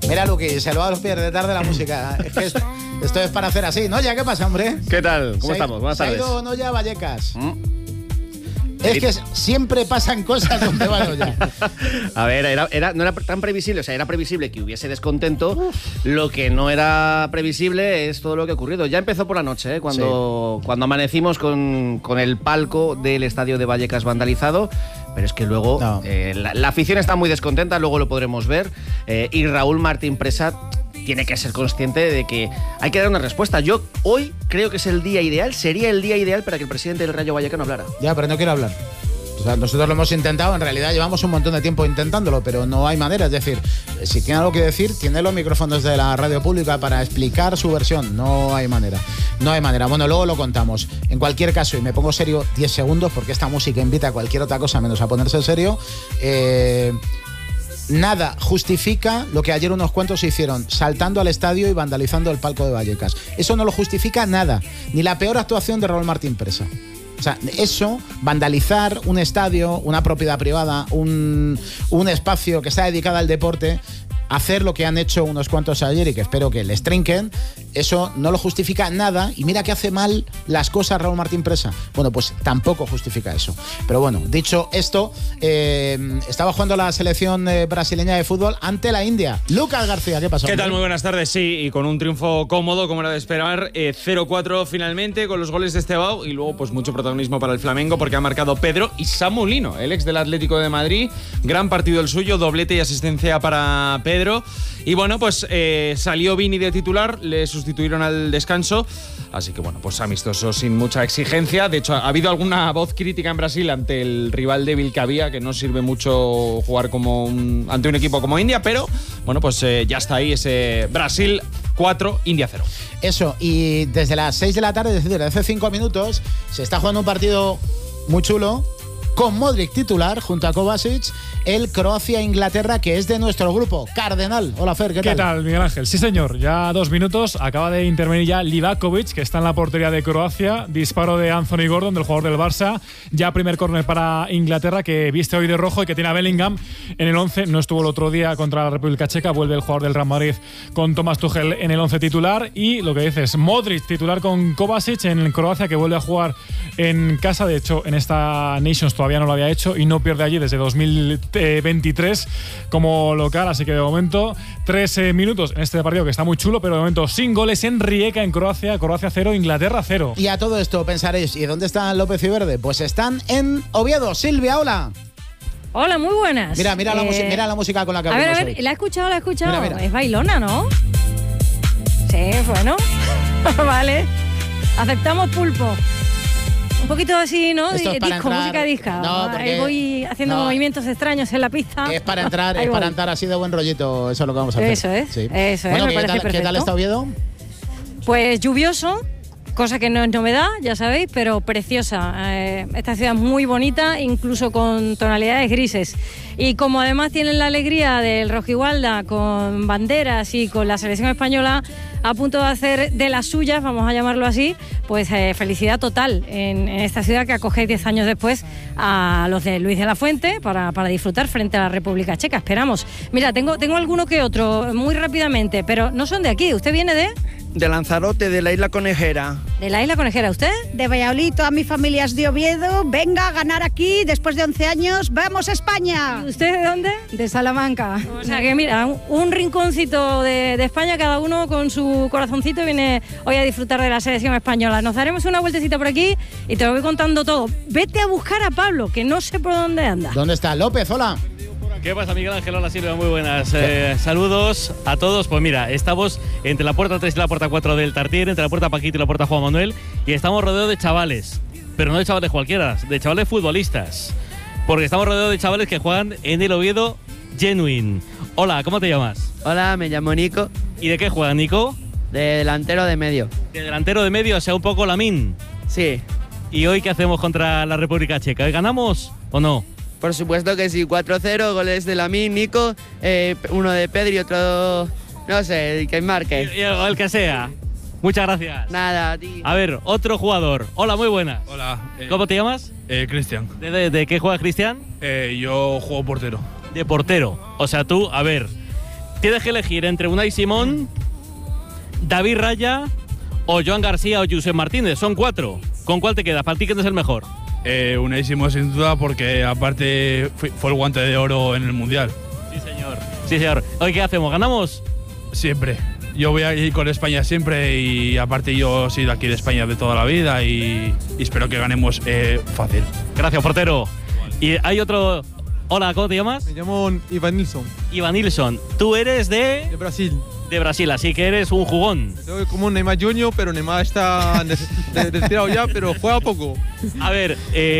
Mira, Luqui, se lo va a los pies de tarde la música. Es que esto es para hacer así. ¿No? ¿Ya qué pasa, hombre? ¿Qué tal? ¿Cómo estamos? Buenas tardes. ¿Se ha ido Noya a Vallecas? Es que siempre pasan cosas donde va Noya. A ver, no era tan previsible. O sea, era previsible que hubiese descontento. Lo que no era previsible es todo lo que ha ocurrido. Ya empezó por la noche, cuando amanecimos con el palco del estadio de Vallecas vandalizado. Pero es que luego la afición está muy descontenta, luego lo podremos ver. Y Raúl Martín Presa tiene que ser consciente de que hay que dar una respuesta. Yo hoy creo que es el día ideal, sería el día ideal para que el presidente del Rayo Vallecano hablara. Ya, pero no quiere hablar. O sea, nosotros lo hemos intentado, en realidad llevamos un montón de tiempo intentándolo, pero no hay manera. Es decir, si tiene algo que decir, tiene los micrófonos de la radio pública para explicar su versión. No hay manera. No hay manera. Bueno, luego lo contamos. En cualquier caso, y me pongo serio 10 segundos, porque esta música invita a cualquier otra cosa menos a ponerse serio. Nada justifica lo que ayer unos cuantos hicieron, saltando al estadio y vandalizando el palco de Vallecas. Eso no lo justifica nada. Ni la peor actuación de Raúl Martín Presa. O sea, eso, vandalizar un estadio, una propiedad privada, un espacio que está dedicado al deporte, hacer lo que han hecho unos cuantos ayer y que espero que les trinquen, eso no lo justifica nada. Y mira que hace mal las cosas Raúl Martín Presa. Bueno, pues tampoco justifica eso. Pero bueno, dicho esto, estaba jugando la selección brasileña de fútbol ante la India. Lucas García, ¿qué pasó? ¿Qué tal? Muy buenas tardes. Sí, y con un triunfo cómodo, como era de esperar, 0-4 finalmente, con los goles de Estebao, y luego pues mucho protagonismo para el Flamengo, porque ha marcado Pedro y Samu Lino, el ex del Atlético de Madrid. Gran partido el suyo, doblete y asistencia para Pedro. Y bueno, pues salió Vini de titular, le sustituyeron al descanso, así que bueno, pues amistoso sin mucha exigencia. De hecho, ha habido alguna voz crítica en Brasil ante el rival débil que había, que no sirve mucho jugar ante un equipo como India, pero bueno, pues ya está ahí ese Brasil 4, India 0. Eso, y desde las 6 de la tarde, es decir, hace 5 minutos, se está jugando un partido muy chulo, con Modric titular, junto a Kovacic, el Croacia-Inglaterra, que es de nuestro grupo. Cardenal, hola Fer, ¿qué tal? ¿Qué tal, Miguel Ángel? Sí, señor, ya 2 minutos, acaba de intervenir ya Livakovic, que está en la portería de Croacia, disparo de Anthony Gordon, del jugador del Barça, ya primer córner para Inglaterra, que viste hoy de rojo y que tiene a Bellingham en el 11, no estuvo el otro día contra la República Checa, vuelve el jugador del Real Madrid con Thomas Tuchel en el 11 titular, y lo que dices, Modric titular con Kovacic en Croacia, que vuelve a jugar en casa, de hecho en esta Nations todavía no lo había hecho y no pierde allí desde 2023 como local, así que de momento 3 minutos en este partido que está muy chulo, pero de momento sin goles en Rijeka, en Croacia 0, Inglaterra 0. Y a todo esto pensaréis, ¿y dónde están López y Verde? Pues están en Oviedo. Silvia, hola. Hola, muy buenas. Mira la música con la que a ver, hoy. la he escuchado. Mira. Es bailona, ¿no? Sí, bueno. Vale. Aceptamos pulpo. Un poquito así, ¿no? Disco, música disca. No, porque ahí voy haciendo movimientos extraños en la pista. Es para entrar, así de buen rollito. Eso es lo que vamos a hacer. Eso es. Sí. Eso bueno, es. Me parece perfecto. ¿Qué tal está Oviedo? Pues lluvioso, cosa que no es novedad, ya sabéis, pero preciosa. Esta ciudad es muy bonita, incluso con tonalidades grises. Y como además tienen la alegría del Rojigualda con banderas y con la selección española a punto de hacer de las suyas, vamos a llamarlo así, pues felicidad total en esta ciudad que acoge 10 años después a los de Luis de la Fuente para disfrutar frente a la República Checa. Esperamos. Mira, tengo alguno que otro, muy rápidamente, pero no son de aquí. ¿Usted viene de...? De Lanzarote, de la Isla Conejera. ¿De la Isla Conejera? ¿Usted? De Valladolid, toda mi familia es de Oviedo. Venga a ganar aquí, después de 11 años. ¡Vamos a España! ¿Y usted de dónde? De Salamanca. O sea que mira, un rinconcito de España, cada uno con su corazoncito viene hoy a disfrutar de la selección española. Nos daremos una vueltecita por aquí y te lo voy contando todo. Vete a buscar a Pablo, que no sé por dónde anda. ¿Dónde está López? Hola. ¿Qué pasa, Miguel Ángel? Hola, Silvia, muy buenas. Saludos a todos. Pues mira, estamos entre la puerta 3 y la puerta 4 del Tartiere, entre la puerta Paquito y la puerta Juan Manuel, y estamos rodeados de chavales, pero no de chavales cualquiera, de chavales futbolistas, porque estamos rodeados de chavales que juegan en el Oviedo Genuine. Hola, ¿cómo te llamas? Hola, me llamo Nico. ¿Y de qué juegan, Nico? De delantero de medio. ¿De delantero de medio, o sea, un poco Lamín? Sí. ¿Y hoy qué hacemos contra la República Checa? ¿Hoy ganamos o no? Por supuesto que sí, 4-0, goles de Lamín, Nico, uno de Pedro y otro, no sé, el que marque. El que sea. Muchas gracias. Nada, a ti. A ver, otro jugador. Hola, muy buenas. Hola. ¿Cómo te llamas? Cristian. ¿De qué juega Cristian? Yo juego portero. De portero. O sea, tú, a ver, Tienes que elegir entre Unai Simón, David Raya o Joan García o Josep Martínez. Son 4. ¿Con cuál te quedas? ¿Para ti quién es el mejor? Unai Simón sin duda, porque aparte fue el guante de oro en el Mundial. Sí, señor. Sí, señor. Hoy, ¿qué hacemos? ¿Ganamos? Siempre. Yo voy a ir con España siempre y aparte yo soy de aquí de España de toda la vida y espero que ganemos fácil. Gracias, portero. Y hay otro... Hola, ¿cómo te llamas? Me llamo Ivan Nilsson. Iván Nilsson. Tú eres de Brasil. De Brasil, así que eres un jugón. Soy como un Neymar Junior, pero Neymar está retirado ya, pero juega poco. A ver,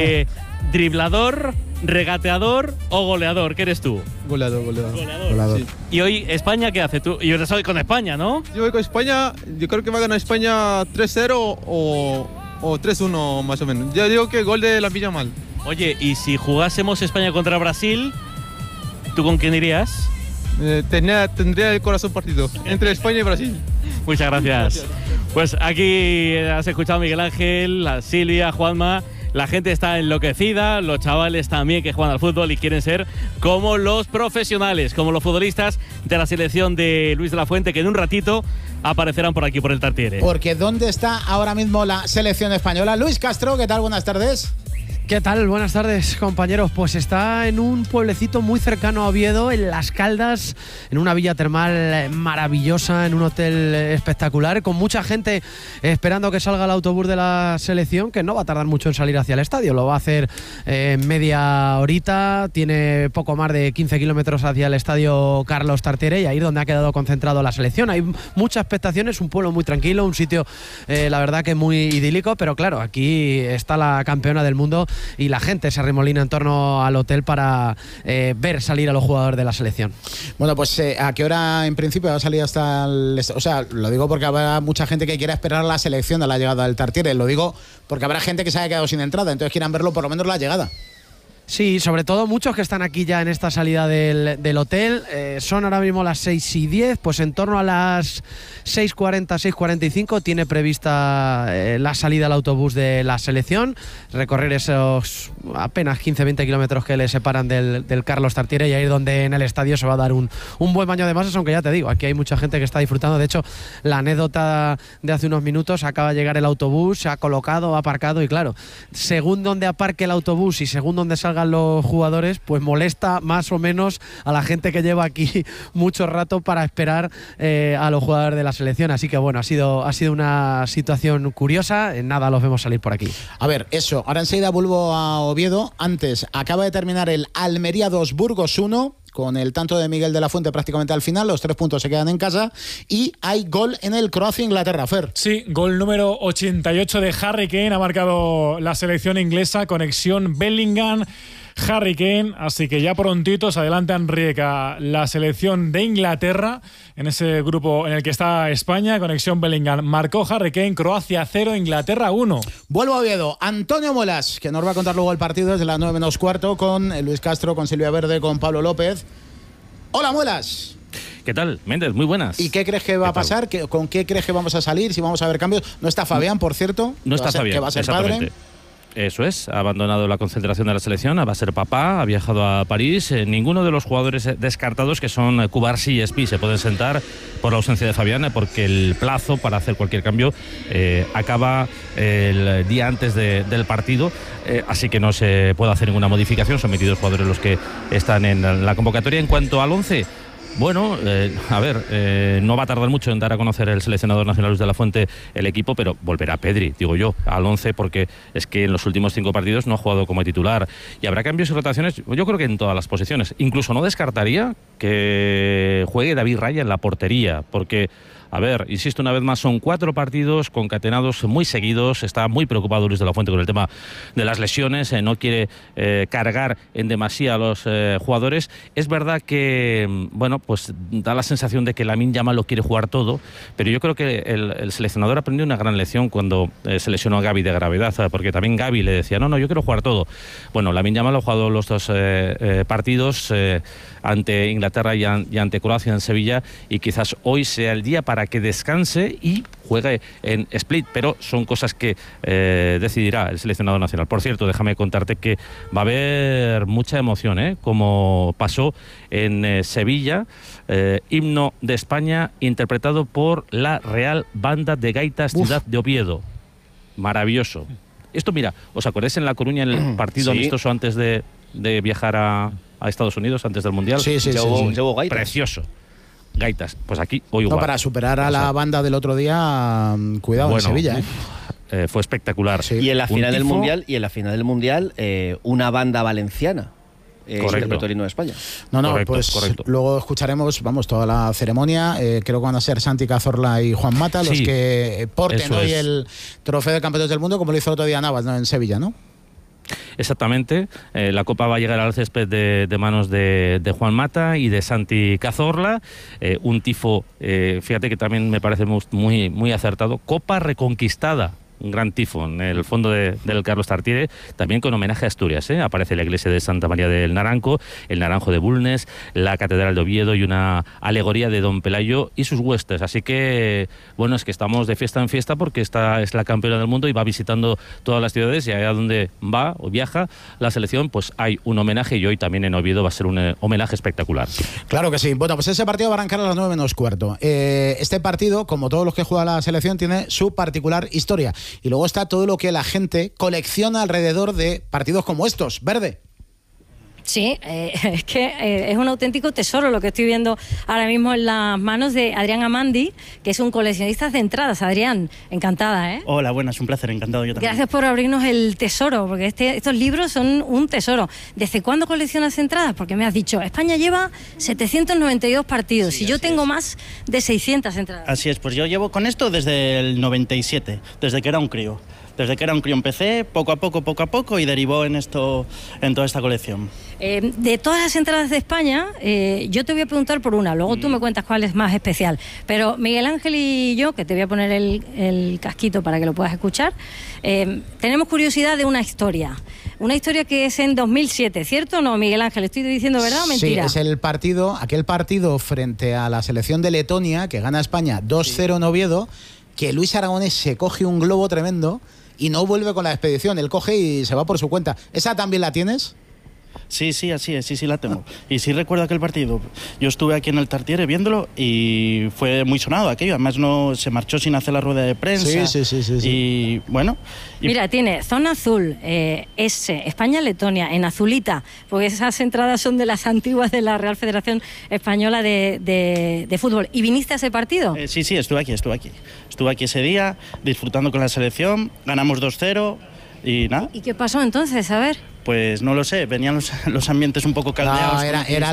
driblador, regateador o goleador, ¿qué eres tú? Goleador. Sí. ¿Y hoy España qué hace tú? Y ahora soy con España, ¿no? Yo voy con España, yo creo que va a ganar España 3-0 o 3-1 más o menos. Ya digo que gol de Lamine Yamal. Oye, y si jugásemos España contra Brasil, ¿tú con quién irías? Tendría el corazón partido entre España y Brasil. Muchas gracias. Pues aquí has escuchado a Miguel Ángel, a Silvia, Juanma. La gente está enloquecida, los chavales también que juegan al fútbol y quieren ser como los profesionales, como los futbolistas de la selección de Luis de la Fuente, que en un ratito aparecerán por aquí, por el Tartiere. Porque ¿dónde está ahora mismo la selección española? Luis Castro, ¿qué tal? Buenas tardes. ¿Qué tal? Buenas tardes, compañeros. Pues está en un pueblecito muy cercano a Oviedo, en Las Caldas, en una villa termal maravillosa, en un hotel espectacular, con mucha gente esperando que salga el autobús de la selección, que no va a tardar mucho en salir hacia el estadio. Lo va a hacer media horita, tiene poco más de 15 kilómetros hacia el estadio Carlos Tartiere, y ahí es donde ha quedado concentrado la selección. Hay mucha expectación, es un pueblo muy tranquilo, un sitio, la verdad que muy idílico, pero claro, aquí está la campeona del mundo y la gente se arremolina en torno al hotel para ver salir a los jugadores de la selección. Bueno, pues ¿a qué hora en principio va a salir hasta el... O sea, lo digo porque habrá mucha gente que quiera esperar la selección a la llegada del Tartiere. Lo digo porque habrá gente que se haya quedado sin entrada, entonces quieran verlo por lo menos la llegada. Sí, sobre todo muchos que están aquí ya en esta salida del hotel. Son ahora mismo las 6:10, pues en torno a las 6:40, 6:45 tiene prevista la salida al autobús de la selección, recorrer esos apenas 15-20 kilómetros que le separan del Carlos Tartiere, y ahí es donde en el estadio se va a dar un buen baño de masas, aunque ya te digo, aquí hay mucha gente que está disfrutando. De hecho, la anécdota de hace unos minutos, acaba de llegar el autobús, se ha colocado, ha aparcado, y claro, según donde aparque el autobús y según donde salgan los jugadores, pues molesta más o menos a la gente que lleva aquí mucho rato para esperar a los jugadores de la selección. Así que bueno, ha sido una situación curiosa. En nada los vemos salir por aquí. A ver, eso, ahora enseguida vuelvo a Oviedo. Antes, acaba de terminar el Almería 2, Burgos 1, con el tanto de Miguel de la Fuente prácticamente al final. Los 3 puntos se quedan en casa y hay gol en el Croacia-Inglaterra, Fer. Sí, gol número 88 de Harry Kane, ha marcado la selección inglesa, conexión Bellingham, Harry Kane, así que ya prontito se adelantan Rijeka, la selección de Inglaterra, en ese grupo en el que está España. Conexión Bellingham, marcó Harry Kane, Croacia 0, Inglaterra 1. Vuelvo a Oviedo, Antonio Muelas, que nos va a contar luego el partido desde las 9 menos cuarto, con Luis Castro, con Silvia Verde, con Pablo López. Hola, Muelas. ¿Qué tal, Méndez? Muy buenas. ¿Y qué crees que va a pasar? ¿Con qué crees que vamos a salir? Si vamos a ver cambios. No está Fabián, por cierto. No está Fabián, que va a ser padre. Eso es, ha abandonado la concentración de la selección, va a ser papá, ha viajado a París. Ninguno de los jugadores descartados, que son Cubarsí y Espí, se pueden sentar por la ausencia de Fabián, porque el plazo para hacer cualquier cambio acaba el día antes del partido, así que no se puede hacer ninguna modificación. Son 22 jugadores los que están en la convocatoria. En cuanto al 11... Bueno, no va a tardar mucho en dar a conocer el seleccionador nacional Luis de la Fuente el equipo, pero volverá Pedri, digo yo, al 11, porque es que en los últimos 5 partidos no ha jugado como titular. Y habrá cambios y rotaciones, yo creo que en todas las posiciones. Incluso no descartaría que juegue David Raya en la portería, porque... A ver, insisto una vez más, son 4 partidos concatenados muy seguidos. Está muy preocupado Luis de la Fuente con el tema de las lesiones. No quiere cargar en demasía a los jugadores. Es verdad que, bueno, pues da la sensación de que Lamine Yamal lo quiere jugar todo, pero yo creo que el seleccionador aprendió una gran lección cuando se lesionó a Gavi de gravedad, porque también Gavi le decía, no, yo quiero jugar todo. Bueno, Lamine Yamal ha jugado los 2 partidos ante Inglaterra y ante Croacia en Sevilla, y quizás hoy sea el día para para que descanse y juegue en Split, pero son cosas que decidirá el seleccionado nacional. Por cierto, déjame contarte que va a haber mucha emoción, como pasó en Sevilla, himno de España interpretado por la Real Banda de Gaitas Ciudad de Oviedo. Maravilloso. Esto, mira, ¿os acordáis en La Coruña en el partido amistoso antes de viajar a Estados Unidos, antes del Mundial? Sí. Llevó gaitas. Precioso. Gaitas. Pues aquí hoy igual. No, para superar a la banda del otro día, cuidado, en Sevilla. Fue espectacular. Sí. Y en la final del Mundial, una banda valenciana. Interpretó el himno de España. Correcto. Luego escucharemos, toda la ceremonia. Creo que van a ser Santi Cazorla y Juan Mata los que porten hoy el trofeo de campeones del mundo, como lo hizo el otro día Navas, ¿no? En Sevilla, ¿no? Exactamente, la copa va a llegar al césped de manos de Juan Mata y de Santi Cazorla, un tifo, fíjate que también me parece muy, muy acertado, copa reconquistada. Un gran tifo en el fondo del Carlos Tartiere, también con homenaje a Asturias. Aparece la iglesia de Santa María del Naranco, el Naranjo de Bulnes, la Catedral de Oviedo y una alegoría de Don Pelayo y sus huestes. Así que, bueno, es que estamos de fiesta en fiesta porque esta es la campeona del mundo y va visitando todas las ciudades, y allá donde va o viaja la selección, pues hay un homenaje, y hoy también en Oviedo va a ser un homenaje espectacular. Claro que sí. Bueno, pues ese partido va a arrancar a las 9:15. Este partido, como todos los que juega la selección, tiene su particular historia. Y luego está todo lo que la gente colecciona alrededor de partidos como estos. Verde. Sí, es que es un auténtico tesoro lo que estoy viendo ahora mismo en las manos de Adrián Amandi, que es un coleccionista de entradas. Adrián, encantada, ¿eh? Hola, buenas, un placer, encantado yo también. Gracias por abrirnos el tesoro, porque estos libros son un tesoro. ¿Desde cuándo coleccionas entradas? Porque me has dicho, España lleva 792 partidos, y yo tengo más de 600 entradas. Así es, pues yo llevo con esto desde el 97, desde que era un crío. Desde que era un crío empecé, poco a poco, y derivó en toda esta colección. De todas las entradas de España, yo te voy a preguntar por una, luego tú me cuentas cuál es más especial. Pero Miguel Ángel y yo, que te voy a poner el casquito para que lo puedas escuchar, tenemos curiosidad de una historia que es en 2007, ¿cierto o no, Miguel Ángel? ¿Estoy diciendo verdad o mentira? Sí, es aquel partido frente a la selección de Letonia, que gana España 2-0 en Oviedo, que Luis Aragonés se coge un globo tremendo y no vuelve con la expedición. Él coge y se va por su cuenta. ¿Esa también la tienes? Sí, así es, sí la tengo. Y sí recuerdo aquel partido. Yo estuve aquí en el Tartiere viéndolo y fue muy sonado aquello. Además se marchó sin hacer la rueda de prensa. Sí. Y bueno... Mira, tiene zona azul, España-Letonia, en azulita, porque esas entradas son de las antiguas de la Real Federación Española de Fútbol. ¿Y viniste a ese partido? Sí, estuve aquí. Estuve aquí ese día, disfrutando con la selección, ganamos 2-0 y nada. ¿Y qué pasó entonces? A ver... Pues no lo sé, venían los ambientes un poco caldeados. Era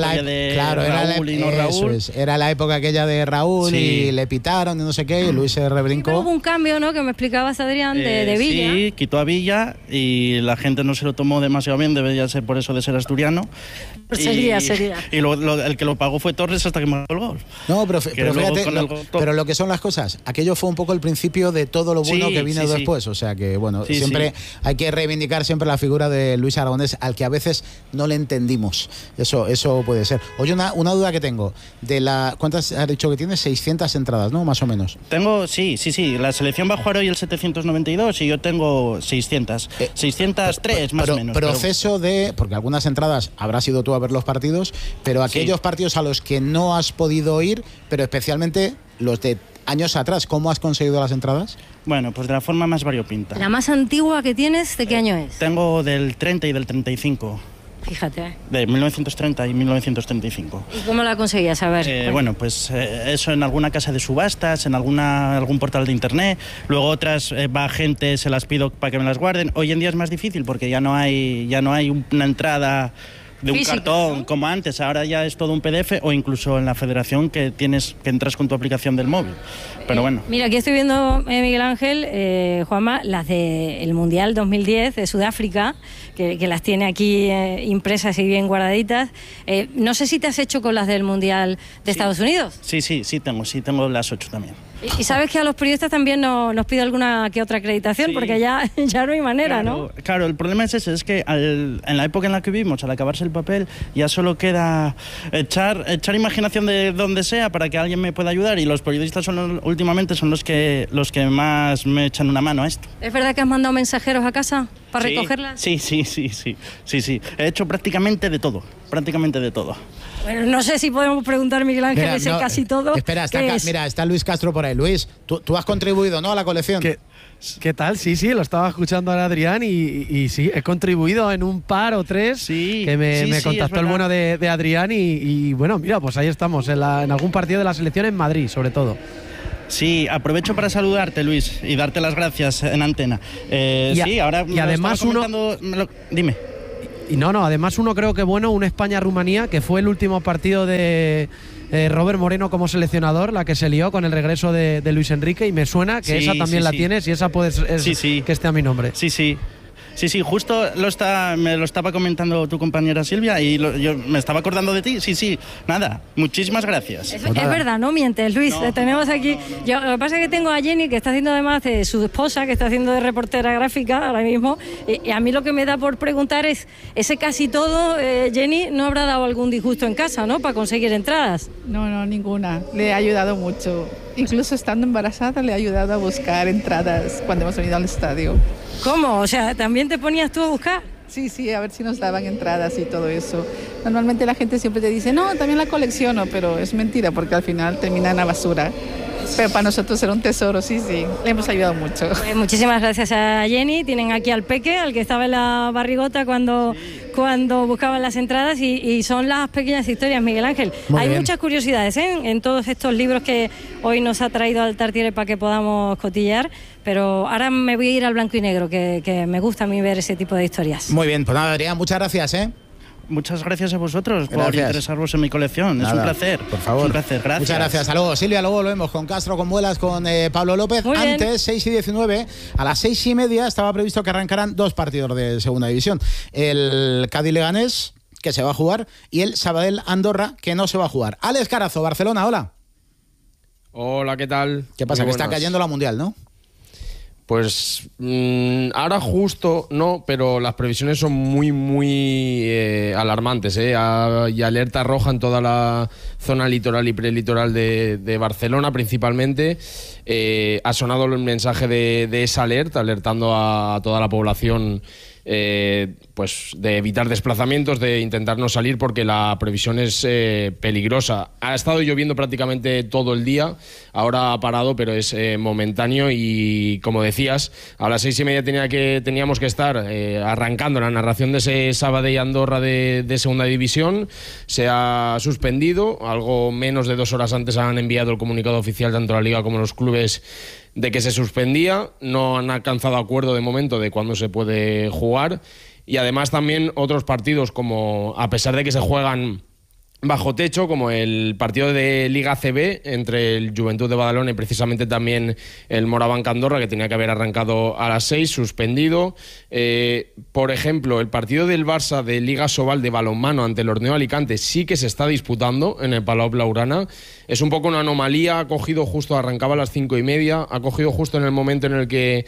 la época aquella de Raúl, y le pitaron y no sé qué, y Luis se rebrincó. Pero hubo un cambio, ¿no?, que me explicabas, Adrián, de Villa. Sí, quitó a Villa y la gente no se lo tomó demasiado bien, debería ser por eso de ser asturiano. Sería. Y el que lo pagó fue Torres hasta que marcó el gol. No, pero fíjate, pero lo que son las cosas, aquello fue un poco el principio de todo lo bueno que vino después. O sea que, bueno, siempre hay que reivindicar siempre la figura de Luis Aragonés, al que a veces no le entendimos. Eso puede ser. Oye, una duda que tengo. ¿Cuántas has dicho que tienes? 600 entradas, ¿no? Más o menos. Tengo, sí. La selección va a jugar hoy el 792 y yo tengo 600. 603 más o menos. Proceso de... Porque algunas entradas habrás ido tú a ver los partidos, pero aquellos partidos a los que no has podido ir, pero especialmente los de años atrás, ¿cómo has conseguido las entradas? Bueno, pues de la forma más variopinta. ¿La más antigua que tienes, de qué año es? Tengo del 30 y del 35. Fíjate. De 1930 y 1935. ¿Y cómo la conseguías? A ver. Bueno, pues eso en alguna casa de subastas, en algún portal de internet. Luego otras va gente, se las pido para que me las guarden. Hoy en día es más difícil porque ya no hay una entrada de un física, cartón, ¿no?, como antes. Ahora ya es todo un PDF, o incluso en la federación que entras con tu aplicación del móvil. Pero bueno. Mira, aquí estoy viendo, Miguel Ángel, Juanma, las del Mundial 2010 de Sudáfrica, que las tiene aquí impresas y bien guardaditas. No sé si te has hecho con las del Mundial de Estados Unidos. Sí, tengo las 8 también. Y sabes que a los periodistas también nos pide alguna que otra acreditación, porque ya no hay manera, claro, ¿no? Claro, el problema es ese, es que en la época en la que vivimos, al acabarse el papel, ya solo queda echar imaginación de donde sea para que alguien me pueda ayudar, y los periodistas últimamente son los que más me echan una mano a esto. ¿Es verdad que has mandado mensajeros a casa para recogerlas? Sí. He hecho prácticamente de todo. Bueno, no sé si podemos preguntar, Miguel Ángel, ese casi todo. Espera, está Luis Castro por ahí. Luis, tú has contribuido, ¿no?, a la colección. ¿Qué tal? Sí, lo estaba escuchando ahora Adrián y sí, he contribuido en un par o tres que me contactó el bueno de Adrián y bueno, mira, pues ahí estamos, en algún partido de la selección en Madrid, sobre todo. Sí, aprovecho para saludarte, Luis, y darte las gracias en antena. Ahora y además dime. Y además uno creo que bueno, un España-Rumanía, que fue el último partido de Robert Moreno como seleccionador, la que se lió con el regreso de Luis Enrique, y me suena que esa también la tienes, y esa puede que esté a mi nombre. Sí, justo me lo estaba comentando tu compañera Silvia y yo me estaba acordando de ti. Sí, nada, muchísimas gracias. Es verdad, no mientes, Luis. Tenemos aquí. Yo, lo que pasa es que tengo a Jenny, que está haciendo además de su esposa, que está haciendo de reportera gráfica ahora mismo. Y a mí lo que me da por preguntar es: ese casi todo, Jenny, ¿no habrá dado algún disgusto en casa, no, para conseguir entradas? No, ninguna. Le he ayudado mucho. Incluso estando embarazada le he ayudado a buscar entradas cuando hemos venido al estadio. ¿Cómo? O sea, ¿también te ponías tú a buscar? Sí, a ver si nos daban entradas y todo eso. Normalmente la gente siempre te dice, no, también la colecciono, pero es mentira porque al final termina en la basura. Pero para nosotros era un tesoro, sí, le hemos ayudado mucho. Pues muchísimas gracias a Jenny. Tienen aquí al Peque, al que estaba en la barrigota cuando buscaban las entradas, y son las pequeñas historias, Miguel Ángel. Hay muchas curiosidades en todos estos libros que hoy nos ha traído al Tartiere para que podamos cotillear, pero ahora me voy a ir al blanco y negro, que me gusta a mí ver ese tipo de historias. Muy bien, pues nada, Adrián, muchas gracias, Muchas gracias a vosotros por interesaros en mi colección. Nada, es un placer. Por favor. Es un placer, gracias. Muchas gracias. Hasta luego, Silvia. Luego volvemos con Castro, con Muelas, con Pablo López. Muy bien. Antes, 6:19, a las 6:30 estaba previsto que arrancaran dos partidos de segunda división. El Cádiz-Leganés, que se va a jugar, y el Sabadell-Andorra, que no se va a jugar. Alex Carazo, Barcelona, hola. Hola, ¿qué tal? ¿Qué pasa? Que está cayendo la Mundial, ¿no? Pues ahora justo no, pero las previsiones son muy alarmantes. Hay alerta roja en toda la zona litoral y prelitoral de Barcelona principalmente. Ha sonado el mensaje de esa alerta, alertando a toda la población pues de evitar desplazamientos, de intentar no salir porque la previsión es peligrosa. Ha estado lloviendo prácticamente todo el día, ahora ha parado, pero es momentáneo, y como decías, a las 6:30 teníamos que estar arrancando la narración de ese Sabadell-Andorra de segunda división. Se ha suspendido, algo menos de 2 horas antes han enviado el comunicado oficial tanto la Liga como los clubes de que se suspendía. No han alcanzado acuerdo de momento de cuándo se puede jugar, y además también otros partidos, como a pesar de que se juegan bajo techo, como el partido de Liga CB entre el Juventud de Badalona y precisamente también el Morabanc Andorra, que tenía que haber arrancado a las 6, suspendido. Por ejemplo, el partido del Barça de Liga Sobal de balonmano ante el Orneo Alicante sí que se está disputando en el Palau Blaugrana. Es un poco una anomalía, ha cogido justo, arrancaba a las 5:30, ha cogido justo en el momento en el que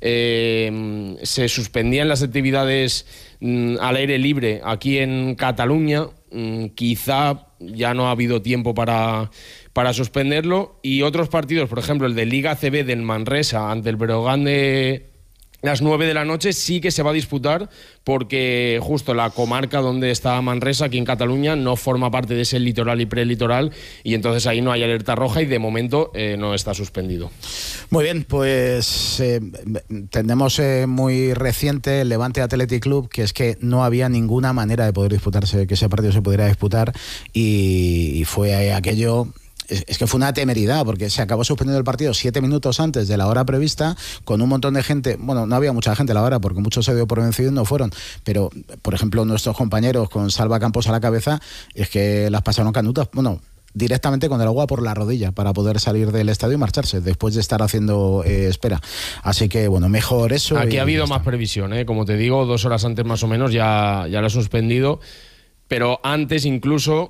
se suspendían las actividades al aire libre aquí en Cataluña. Quizá ya no ha habido tiempo para suspenderlo. Y otros partidos, por ejemplo el de Liga CB del Manresa ante el Breogán de las 9 de la noche, sí que se va a disputar, porque justo la comarca donde está Manresa, aquí en Cataluña, no forma parte de ese litoral y prelitoral, y entonces ahí no hay alerta roja y de momento no está suspendido. Muy bien, pues tenemos muy reciente el Levante Athletic Club, que es que no había ninguna manera de poder disputarse, que ese partido se pudiera disputar, y fue aquello... Es que fue una temeridad, porque se acabó suspendiendo el partido 7 minutos antes de la hora prevista, con un montón de gente. Bueno, no había mucha gente a la hora, porque muchos se dio por vencidos y no fueron. Pero, por ejemplo, nuestros compañeros con Salva Campos a la cabeza, es que las pasaron canutas. Bueno, directamente con el agua por la rodilla para poder salir del estadio y marcharse después de estar haciendo espera. Así que, bueno, mejor eso. Aquí ha habido más previsión, como te digo, 2 horas antes más o menos ya lo ha suspendido. Pero antes incluso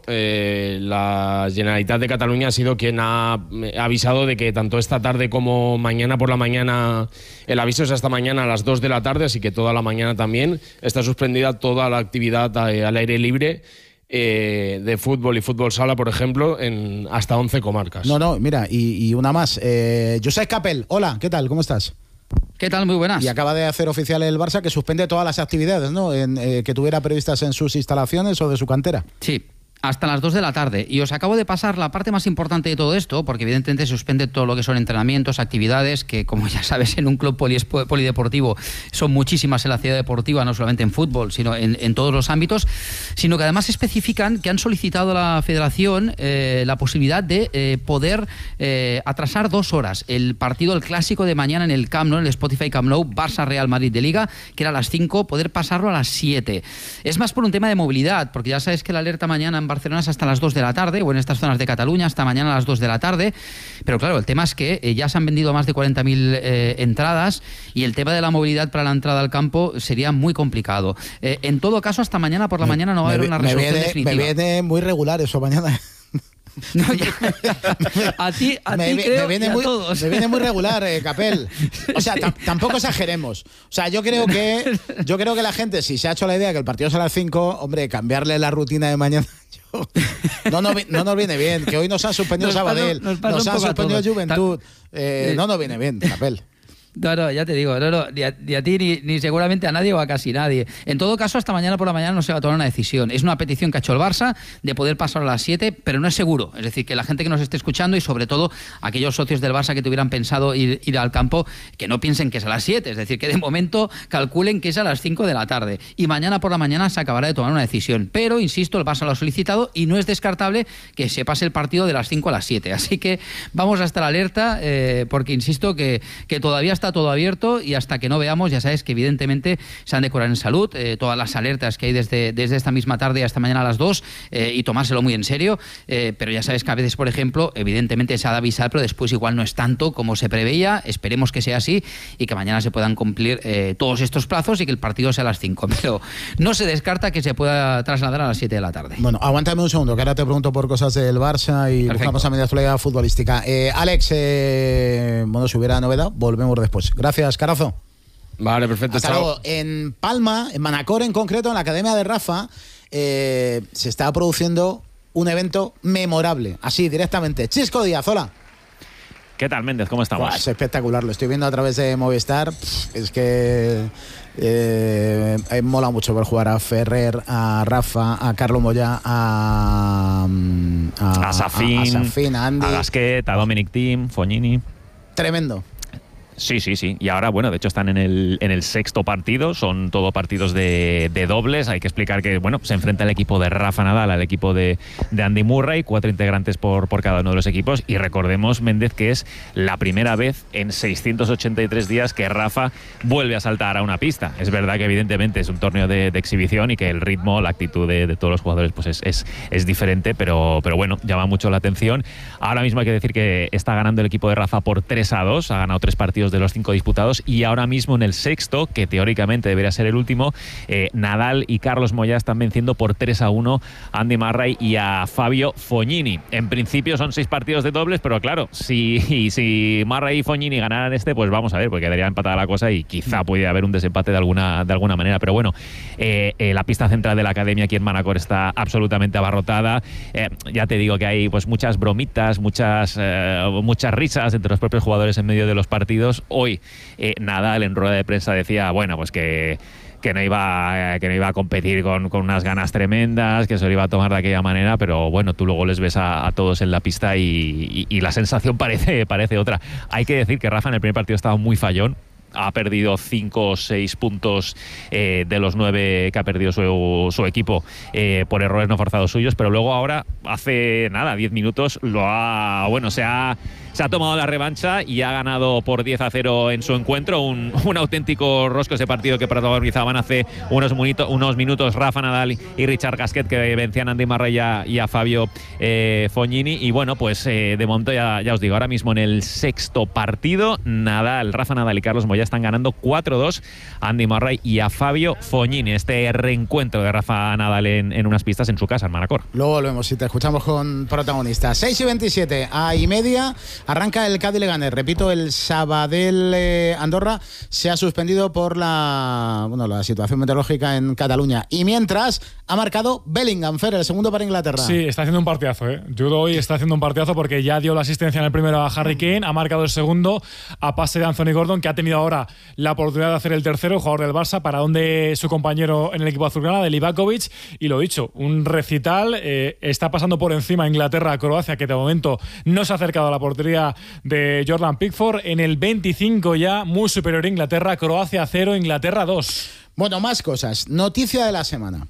la Generalitat de Cataluña ha sido quien ha avisado de que tanto esta tarde como mañana por la mañana, el aviso es hasta mañana a las 2 de la tarde, así que toda la mañana también está suspendida toda la actividad al aire libre de fútbol y fútbol sala, por ejemplo, en hasta 11 comarcas. No, mira, y una más. Josep Capel, hola, ¿qué tal? ¿Cómo estás? ¿Qué tal? Muy buenas. Y acaba de hacer oficial el Barça que suspende todas las actividades, ¿no? Que tuviera previstas en sus instalaciones o de su cantera. Sí. Hasta las 2 de la tarde. Y os acabo de pasar la parte más importante de todo esto, porque evidentemente se suspende todo lo que son entrenamientos, actividades, que como ya sabes en un club polideportivo son muchísimas en la ciudad deportiva, no solamente en fútbol, sino en todos los ámbitos, sino que además especifican que han solicitado a la Federación la posibilidad de poder atrasar 2 horas el partido, el clásico de mañana en el Camp Nou, en el Spotify Camp Nou, Barça-Real Madrid de Liga, que era a las 5, poder pasarlo a las 7. Es más por un tema de movilidad, porque ya sabes que la alerta mañana en Barcelona es hasta las 2 de la tarde, o en estas zonas de Cataluña hasta mañana a las 2 de la tarde, pero claro, el tema es que ya se han vendido más de 40.000 entradas y el tema de la movilidad para la entrada al campo sería muy complicado. En todo caso, hasta mañana por la mañana no va a haber una resolución definitiva. Me viene muy regular eso mañana. No, a ti creo, me viene muy regular, Capel. O sea, tampoco exageremos. O sea, yo creo que la gente, si se ha hecho la idea que el partido es a las 5, hombre, cambiarle la rutina de mañana. No nos viene bien. Que hoy nos han suspendido Sabadell, nos han suspendido Juventud. No nos viene bien, Capel. No, ya te digo, ni a ti ni seguramente a nadie o a casi nadie. En todo caso, hasta mañana por la mañana no se va a tomar una decisión. Es una petición que ha hecho el Barça de poder pasar a las 7, pero no es seguro. Es decir, que la gente que nos esté escuchando y sobre todo aquellos socios del Barça que tuvieran pensado ir al campo, que no piensen que es a las 7. Es decir, que de momento calculen que es a las 5 de la tarde. Y mañana por la mañana se acabará de tomar una decisión. Pero, insisto, el Barça lo ha solicitado y no es descartable que se pase el partido de las 5 a las 7. Así que vamos a estar alerta porque, insisto, que todavía está todo abierto y hasta que no veamos, ya sabes que evidentemente se han de curar en salud, todas las alertas que hay desde esta misma tarde hasta mañana a las 2 y tomárselo muy en serio, pero ya sabes que a veces, por ejemplo, evidentemente se ha de avisar, pero después igual no es tanto como se preveía. Esperemos que sea así y que mañana se puedan cumplir todos estos plazos y que el partido sea a las 5, pero no se descarta que se pueda trasladar a las 7 de la tarde. Bueno, aguántame un segundo, que ahora te pregunto por cosas del Barça y buscamos a media actualidad futbolística. Alex, bueno, si hubiera novedad, volvemos después. Gracias, Carazo. Vale, perfecto. Hasta luego. En Palma, en Manacor en concreto, en la Academia de Rafa, se está produciendo un evento memorable, así directamente. Chisco Díaz, hola. ¿Qué tal, Méndez? ¿Cómo estamos? Es espectacular, lo estoy viendo a través de Movistar. Es que mola mucho ver jugar a Ferrer, a Rafa, a Carlo Moyá, a Safin, a Andy, a Gasquet, a Dominic Thiem, Fognini. Tremendo. Sí. Y ahora, bueno, de hecho están en el sexto partido, son todo partidos de dobles. Hay que explicar que, bueno, se enfrenta el equipo de Rafa Nadal al equipo de Andy Murray, 4 integrantes por cada uno de los equipos. Y recordemos, Méndez, que es la primera vez en 683 días que Rafa vuelve a saltar a una pista. Es verdad que evidentemente es un torneo de exhibición y que el ritmo, la actitud de todos los jugadores pues es diferente, pero bueno, llama mucho la atención. Ahora mismo hay que decir que está ganando el equipo de Rafa por 3-2, ha ganado 3 partidos de los 5 disputados y ahora mismo en el sexto, que teóricamente debería ser el último, Nadal y Carlos Moyá están venciendo por 3-1 a Andy Murray y a Fabio Fognini. En principio son 6 partidos de dobles, pero claro, si Murray y Fognini ganaran pues vamos a ver, porque quedaría empatada la cosa y quizá pudiera haber un desempate de alguna manera, pero bueno, la pista central de la academia aquí en Manacor está absolutamente abarrotada. Ya te digo que hay pues muchas bromitas, muchas risas entre los propios jugadores en medio de los partidos. Hoy Nadal en rueda de prensa decía, bueno, pues que no iba a competir con unas ganas tremendas, que se lo iba a tomar de aquella manera, pero bueno, tú luego les ves a todos en la pista y la sensación parece otra. Hay que decir que Rafa en el primer partido estaba muy fallón. Ha perdido 5 o 6 puntos de los 9 que ha perdido su equipo por errores no forzados suyos, pero luego ahora, hace 10 minutos, se ha se ha tomado la revancha y ha ganado por 10-0 en su encuentro. Un auténtico rosco ese partido que protagonizaban hace unos minutos Rafa Nadal y Richard Gasquet, que vencían a Andy Murray y a Fabio Fognini. Y bueno, pues de momento ya os digo, ahora mismo en el sexto partido, Rafa Nadal y Carlos Moya están ganando 4-2 a Andy Murray y a Fabio Fognini. Este reencuentro de Rafa Nadal en unas pistas en su casa, en Manacor. Luego volvemos y te escuchamos con protagonistas. 6:27, a y media, arranca el Cádiz Leganés. Repito, el Sabadell Andorra se ha suspendido por la situación meteorológica en Cataluña. Y mientras, ha marcado Bellingham, Fer, el segundo para Inglaterra. Sí, está haciendo un partidazo, ¿eh? Jude hoy está haciendo un partidazo porque ya dio la asistencia en el primero a Harry Kane, ha marcado el segundo a pase de Anthony Gordon, que ha tenido ahora la oportunidad de hacer el tercero, el jugador del Barça, para donde su compañero en el equipo azulgrana, de Livakovic. Y lo dicho, un recital, está pasando por encima a Inglaterra, a Croacia, que de momento no se ha acercado a la portería de Jordan Pickford. En el 25 ya, muy superior a Inglaterra, Croacia 0, Inglaterra 2. Bueno, más cosas. Noticia de la semana.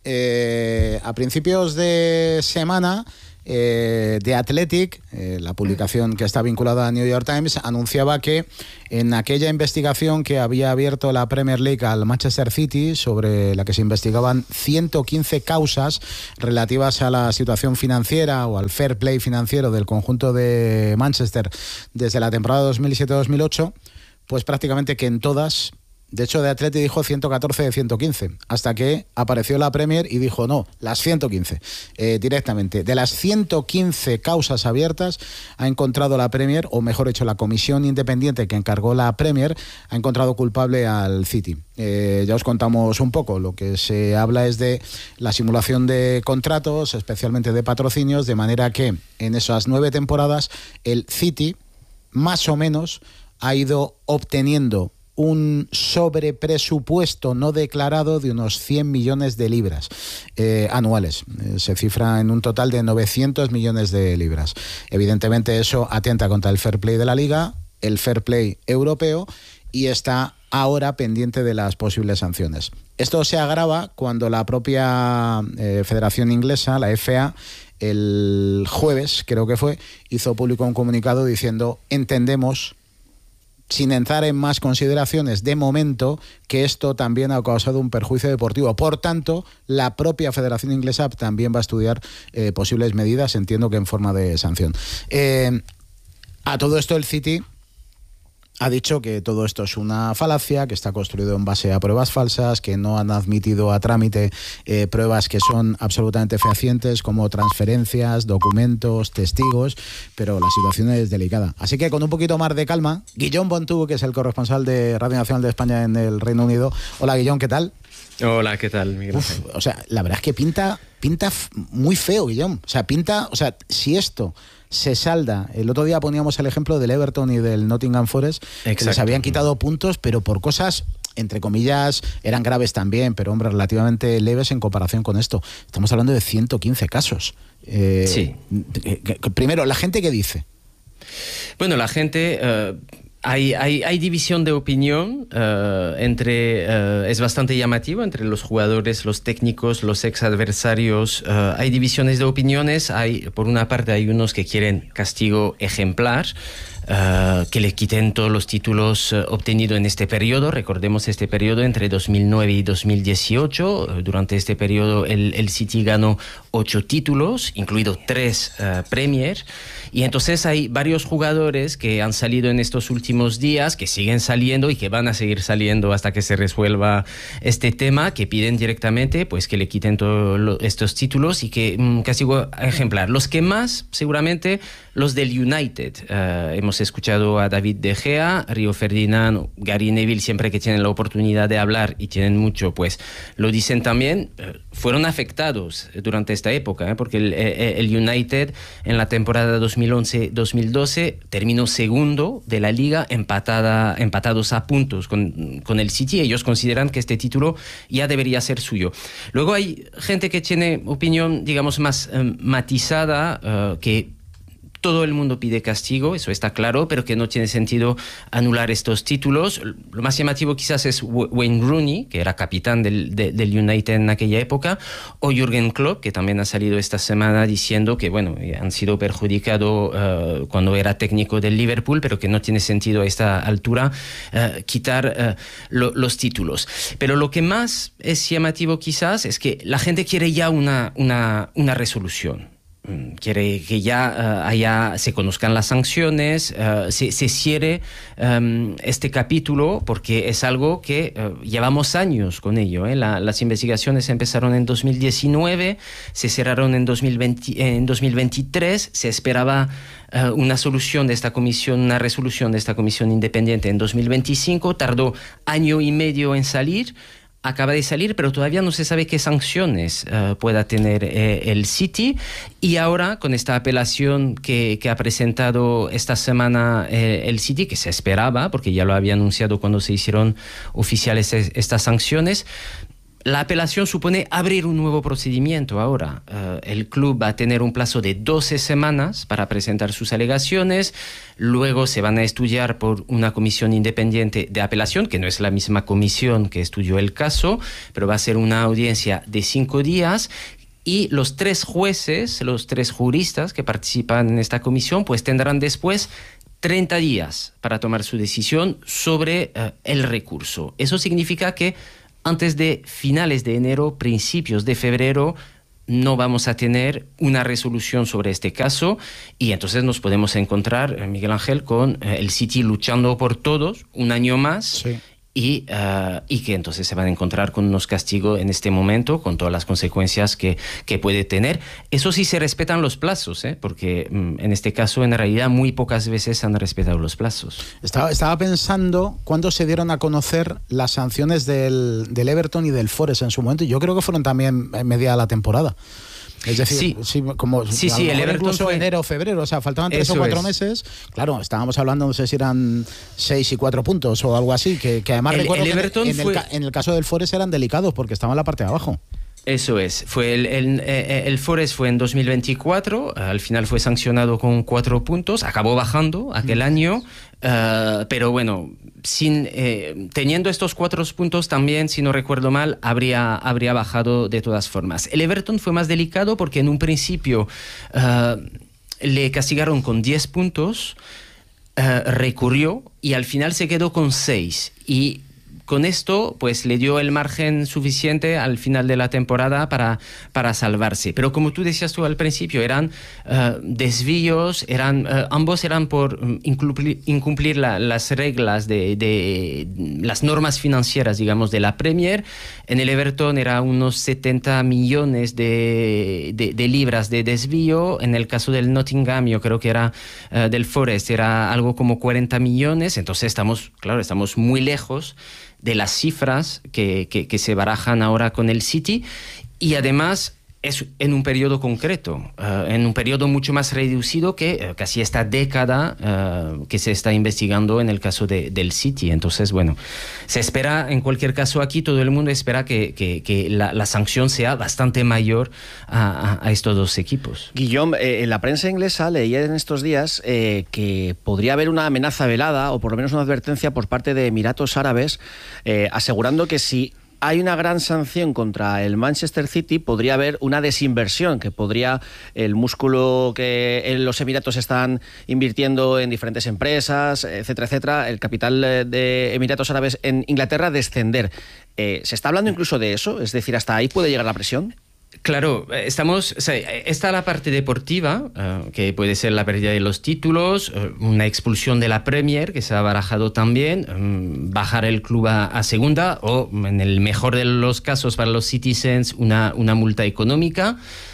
A principios de semana, The Athletic, la publicación que está vinculada a New York Times, anunciaba que en aquella investigación que había abierto la Premier League al Manchester City, sobre la que se investigaban 115 causas relativas a la situación financiera o al fair play financiero del conjunto de Manchester desde la temporada 2007-2008, pues prácticamente que en todas... De hecho, The Athletic dijo 114 de 115, hasta que apareció la Premier y dijo no, las 115 directamente. De las 115 causas abiertas ha encontrado la Premier, o mejor dicho, la comisión independiente que encargó la Premier, ha encontrado culpable al City. Ya os contamos un poco, lo que se habla es de la simulación de contratos, especialmente de patrocinios, de manera que en esas 9 temporadas el City, más o menos, ha ido obteniendo un sobrepresupuesto no declarado de unos 100 millones de libras anuales. Se cifra en un total de 900 millones de libras. Evidentemente eso atenta contra el fair play de la Liga, el fair play europeo, y está ahora pendiente de las posibles sanciones. Esto se agrava cuando la propia Federación Inglesa, la FA, el jueves, creo que fue, hizo público un comunicado diciendo: entendemos, sin entrar en más consideraciones de momento, que esto también ha causado un perjuicio deportivo. Por tanto, la propia Federación Inglesa también va a estudiar posibles medidas, entiendo que en forma de sanción. A todo esto el City ha dicho que todo esto es una falacia, que está construido en base a pruebas falsas, que no han admitido a trámite pruebas que son absolutamente fehacientes, como transferencias, documentos, testigos, pero la situación es delicada. Así que con un poquito más de calma, Guillón Bontú, que es el corresponsal de Radio Nacional de España en el Reino Unido. Hola, Guillón, ¿qué tal? Hola, ¿qué tal, Miguel? O sea, la verdad es que pinta muy feo, Guillón. O sea, si esto se salda. El otro día poníamos el ejemplo del Everton y del Nottingham Forest, que les habían quitado puntos, pero por cosas, entre comillas, eran graves también, pero hombre, relativamente leves en comparación con esto. Estamos hablando de 115 casos. Sí. Primero, ¿la gente qué dice? Bueno, la gente... Hay división de opinión es bastante llamativo entre los jugadores, los técnicos, los ex adversarios. Hay divisiones de opiniones. Por una parte hay unos que quieren castigo ejemplar, que le quiten todos los títulos obtenidos en este periodo. Recordemos este periodo entre 2009 y 2018. Durante este periodo el City ganó 8 títulos, incluido 3 Premier. Y entonces hay varios jugadores que han salido en estos últimos días, que siguen saliendo y que van a seguir saliendo hasta que se resuelva este tema, que piden directamente pues que le quiten todos estos títulos y que castigo ejemplar. Los que más, seguramente, los del United. Hemos escuchado a David De Gea, Rio Ferdinand, Gary Neville, siempre que tienen la oportunidad de hablar, y tienen mucho, pues lo dicen también. Fueron afectados durante esta época, porque el United en la temporada 2011-2012 terminó segundo de la liga, empatados a puntos con el City. Ellos consideran que este título ya debería ser suyo. Luego hay gente que tiene opinión, digamos, más matizada, que todo el mundo pide castigo, eso está claro, pero que no tiene sentido anular estos títulos. Lo más llamativo quizás es Wayne Rooney, que era capitán del United en aquella época, o Jürgen Klopp, que también ha salido esta semana diciendo que bueno, han sido perjudicados cuando era técnico del Liverpool, pero que no tiene sentido a esta altura quitar los títulos. Pero lo que más es llamativo quizás es que la gente quiere ya una resolución. Quiere que ya se conozcan las sanciones, se cierre este capítulo, porque es algo que llevamos años con ello. Las investigaciones empezaron en 2019, se cerraron en 2023, se esperaba una solución de esta comisión, una resolución de esta comisión independiente en 2025, tardó año y medio en salir. Acaba de salir, pero todavía no se sabe qué sanciones pueda tener el City. Y ahora, con esta apelación que ha presentado esta semana el City, que se esperaba, porque ya lo había anunciado cuando se hicieron oficiales estas sanciones, la apelación supone abrir un nuevo procedimiento ahora. El club va a tener un plazo de 12 semanas para presentar sus alegaciones. Luego se van a estudiar por una comisión independiente de apelación, que no es la misma comisión que estudió el caso, pero va a ser una audiencia de 5 días. Y los 3 jueces, los 3 juristas que participan en esta comisión, pues tendrán después 30 días para tomar su decisión sobre el recurso. Eso significa que antes de finales de enero, principios de febrero, no vamos a tener una resolución sobre este caso, y entonces nos podemos encontrar, Miguel Ángel, con el City luchando por todos un año más. Sí. Y que entonces se van a encontrar con unos castigos en este momento, con todas las consecuencias que puede tener. Eso sí se respetan los plazos, porque en este caso en realidad muy pocas veces han respetado los plazos. Estaba pensando cuándo se dieron a conocer las sanciones del Everton y del Forest en su momento, y yo creo que fueron también en media de la temporada. Es decir, el Everton incluso fue enero o febrero, o sea, faltaban 3 o 4 meses. Claro, estábamos hablando, no sé si eran 6 y 4 puntos o algo así, que además recuerdo que en el caso del Forest eran delicados porque estaban en la parte de abajo. Eso es, fue el Forest fue en 2024, al final fue sancionado con 4 puntos, acabó bajando aquel año, pero bueno, teniendo estos 4 puntos también, si no recuerdo mal, habría bajado de todas formas. El Everton fue más delicado porque en un principio le castigaron con 10 puntos, recurrió y al final se quedó con 6, y con esto, pues le dio el margen suficiente al final de la temporada para salvarse. Pero como tú decías tú al principio, eran desvíos, ambos eran por incumplir las reglas de las normas financieras, digamos, de la Premier. En el Everton era unos 70 millones de libras de desvío. En el caso del Nottingham, yo creo que era del Forest, era algo como 40 millones. Entonces estamos muy lejos de las cifras que se barajan ahora con el City, y además es en un periodo concreto, en un periodo mucho más reducido que casi esta década que se está investigando en el caso del City. Entonces, bueno, se espera, en cualquier caso aquí, todo el mundo espera que la sanción sea bastante mayor a estos dos equipos. Guillaume, en la prensa inglesa leía en estos días que podría haber una amenaza velada, o por lo menos una advertencia por parte de Emiratos Árabes, asegurando que si hay una gran sanción contra el Manchester City, podría haber una desinversión, que podría el músculo que los Emiratos están invirtiendo en diferentes empresas, etcétera, etcétera, el capital de Emiratos Árabes en Inglaterra descender. ¿Se está hablando incluso de eso? Es decir, ¿hasta ahí puede llegar la presión? Claro, está la parte deportiva, que puede ser la pérdida de los títulos, una expulsión de la Premier, que se ha barajado también, bajar el club a segunda, o en el mejor de los casos para los Citizens, una multa económica.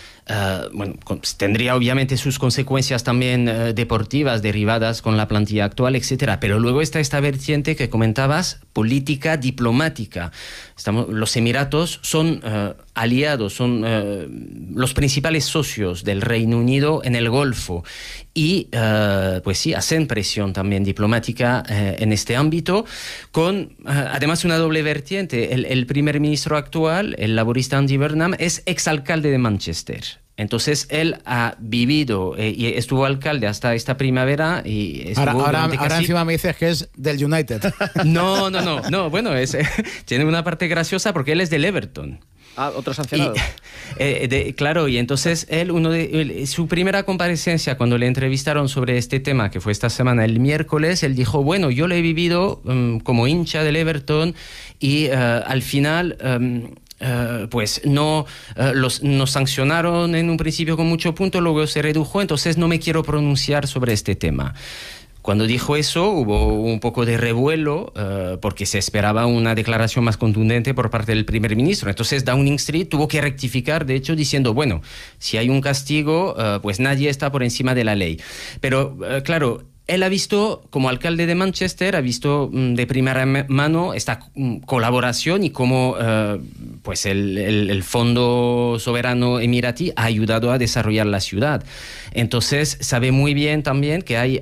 Tendría obviamente sus consecuencias también deportivas derivadas con la plantilla actual, etcétera. Pero luego está esta vertiente que comentabas, política diplomática. Los Emiratos son aliados, son los principales socios del Reino Unido en el Golfo, y pues sí, hacen presión también diplomática en este ámbito, con además una doble vertiente. El primer ministro actual, el laborista Andy Burnham, es exalcalde de Manchester. Entonces él ha vivido y estuvo alcalde hasta esta primavera y ahora encima me dices que es del United. No, bueno, tiene una parte graciosa porque él es del Everton. Ah, otro sancionado. Claro, y entonces su primera comparecencia cuando le entrevistaron sobre este tema, que fue esta semana, el miércoles, él dijo, bueno, yo lo he vivido como hincha del Everton y al final... pues nos sancionaron en un principio con mucho punto, luego se redujo, entonces no me quiero pronunciar sobre este tema. Cuando dijo eso hubo un poco de revuelo porque se esperaba una declaración más contundente por parte del primer ministro. Entonces Downing Street tuvo que rectificar, de hecho, diciendo, bueno, si hay un castigo, pues nadie está por encima de la ley. Pero claro, él ha visto, como alcalde de Manchester, ha visto de primera mano esta colaboración y cómo pues el Fondo Soberano Emiratí ha ayudado a desarrollar la ciudad. Entonces sabe muy bien también que hay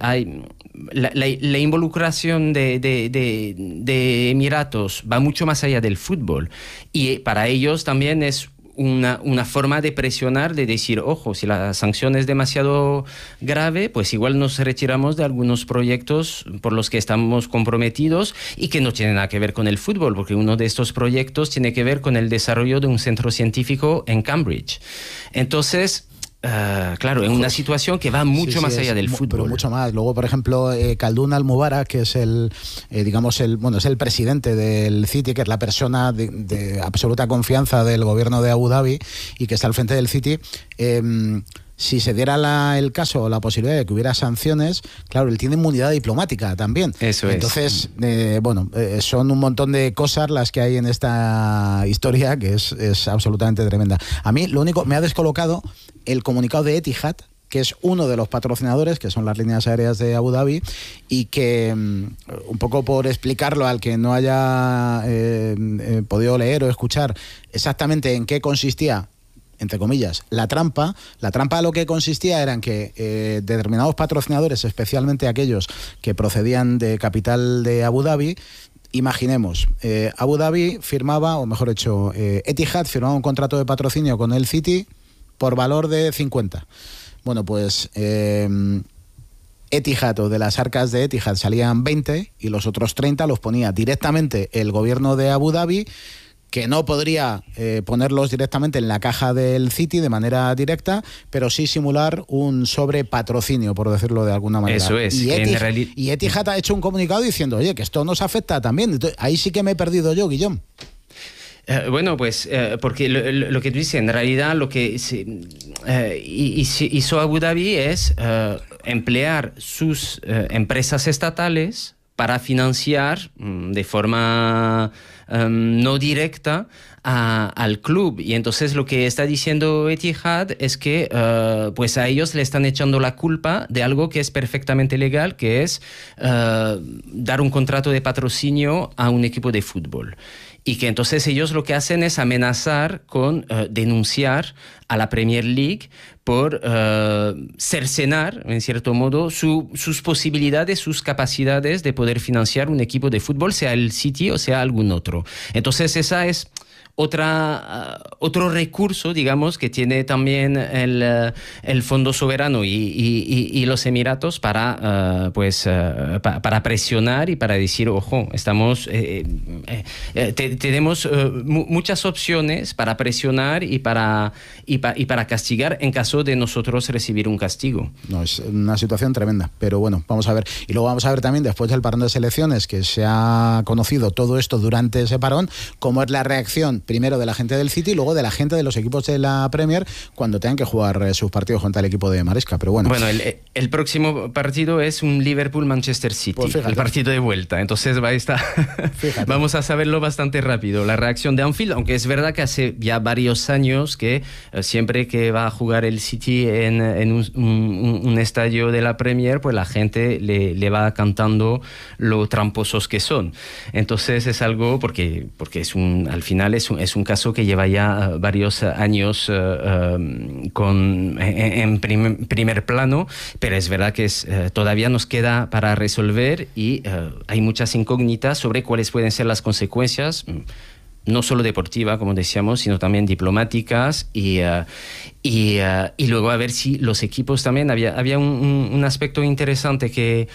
la involucración de Emiratos va mucho más allá del fútbol y para ellos también es una forma de presionar, de decir, ojo, si la sanción es demasiado grave, pues igual nos retiramos de algunos proyectos por los que estamos comprometidos y que no tienen nada que ver con el fútbol, porque uno de estos proyectos tiene que ver con el desarrollo de un centro científico en Cambridge. Entonces... claro, en una situación que va mucho más allá del fútbol. Pero mucho más. Luego, por ejemplo, Khaldoon Al-Mubarak, que es es el presidente del City, que es la persona de absoluta confianza del gobierno de Abu Dhabi y que está al frente del City. Si se diera el caso o la posibilidad de que hubiera sanciones, claro, él tiene inmunidad diplomática también. Eso es. Entonces, son un montón de cosas las que hay en esta historia que es absolutamente tremenda. A mí, lo único, me ha descolocado el comunicado de Etihad, que es uno de los patrocinadores, que son las líneas aéreas de Abu Dhabi, y que, un poco por explicarlo al que no haya podido leer o escuchar exactamente en qué consistía, entre comillas, la trampa lo que consistía era en que determinados patrocinadores, especialmente aquellos que procedían de capital de Abu Dhabi, imaginemos, Abu Dhabi firmaba, o mejor dicho, Etihad firmaba un contrato de patrocinio con el City por valor de 50. Bueno, pues Etihad, o de las arcas de Etihad, salían 20 y los otros 30 los ponía directamente el gobierno de Abu Dhabi, que no podría ponerlos directamente en la caja del City de manera directa, pero sí simular un sobrepatrocinio, por decirlo de alguna manera. Eso es. Y Etihad ha hecho un comunicado diciendo, oye, que esto nos afecta también. Entonces, ahí sí que me he perdido yo, Guillón. Bueno, pues porque lo que tú dices, en realidad lo que hizo Abu Dhabi es emplear sus empresas estatales para financiar de forma no directa al club. Y entonces lo que está diciendo Etihad es que pues a ellos le están echando la culpa de algo que es perfectamente legal, que es dar un contrato de patrocinio a un equipo de fútbol. Y que entonces ellos lo que hacen es amenazar con denunciar a la Premier League por cercenar, en cierto modo, sus posibilidades, sus capacidades de poder financiar un equipo de fútbol, sea el City o sea algún otro. Entonces esa es otro recurso, digamos, que tiene también el Fondo Soberano y los Emiratos para presionar y para decir, ojo, tenemos muchas opciones para presionar y para castigar en caso de nosotros recibir un castigo. No, es una situación tremenda, pero bueno, vamos a ver. Y luego vamos a ver también, después del parón de selecciones, que se ha conocido todo esto durante ese parón, cómo es la reacción primero de la gente del City y luego de la gente de los equipos de la Premier cuando tengan que jugar sus partidos contra el equipo de Maresca. Pero bueno, el próximo partido es un Liverpool-Manchester City, pues el partido de vuelta. Entonces vamos a saberlo bastante rápido. La reacción de Anfield, aunque es verdad que hace ya varios años que siempre que va a jugar el City en un estadio de la Premier, pues la gente le va cantando lo tramposos que son. Entonces es algo porque al final es un caso que lleva ya varios años en primer plano, pero es verdad que todavía nos queda para resolver y hay muchas incógnitas sobre cuáles pueden ser las consecuencias. no solo deportiva, como decíamos, sino también diplomáticas y luego a ver si los equipos también... Había un aspecto interesante que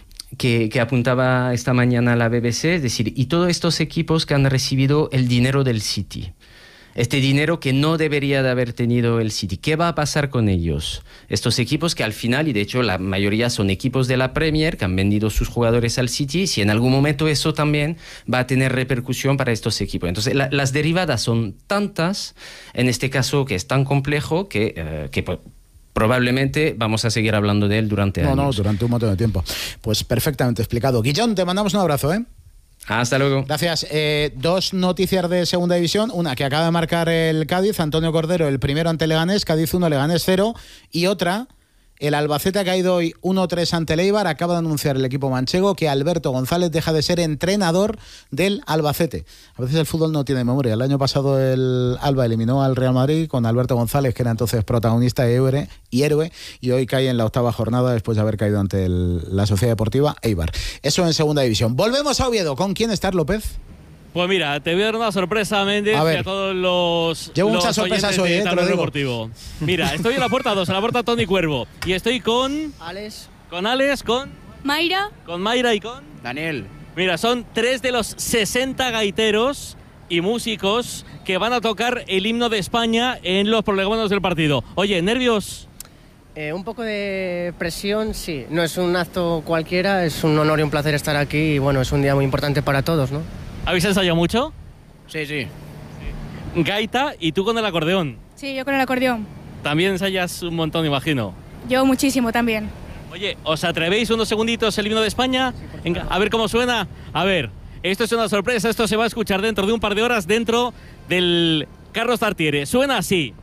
apuntaba esta mañana la BBC, es decir, y todos estos equipos que han recibido el dinero del City. Este dinero que no debería de haber tenido el City. ¿Qué va a pasar con ellos? Estos equipos que al final, y de hecho la mayoría son equipos de la Premier, que han vendido sus jugadores al City, si en algún momento eso también va a tener repercusión para estos equipos. Entonces las derivadas son tantas, en este caso que es tan complejo, que probablemente vamos a seguir hablando de él durante años. No, durante un montón de tiempo. Pues perfectamente explicado. Guillón, te mandamos un abrazo, ¿eh? Hasta luego. Gracias. Dos noticias de segunda división. Una que acaba de marcar el Cádiz, Antonio Cordero, el primero ante Leganés, Cádiz 1, Leganés 0. Y otra, el Albacete ha caído hoy 1-3 ante el Eibar. Acaba de anunciar el equipo manchego que Alberto González deja de ser entrenador del Albacete. A veces el fútbol no tiene memoria. El año pasado el Alba eliminó al Real Madrid con Alberto González, que era entonces protagonista y héroe, y hoy cae en la 8ª jornada después de haber caído ante la Sociedad Deportiva Eibar. Eso en segunda división. Volvemos a Oviedo. ¿Con quién estás, López? Pues mira, te voy a dar una sorpresa, Méndez, y a todos los Llevo muchas sorpresas hoy, te lo digo. Deportivo. Mira, estoy en la puerta 2, en la puerta Tony Cuervo, y estoy con... Con Alex, con... Mayra. Con Mayra y con... Daniel. Mira, son 3 de los 60 gaiteros y músicos que van a tocar el himno de España en los prolegómenos del partido. Oye, ¿nervios? Un poco de presión, sí. No es un acto cualquiera, es un honor y un placer estar aquí y bueno, es un día muy importante para todos, ¿no? ¿Habéis ensayado mucho? Sí, sí. Gaita y tú con el acordeón. Sí, yo con el acordeón. También ensayas un montón, imagino. Yo muchísimo también. Oye, ¿os atrevéis unos segunditos el himno de España? Venga, a ver cómo suena. A ver, esto es una sorpresa, esto se va a escuchar dentro de un par de horas dentro del Carlos Tartiere. Suena así.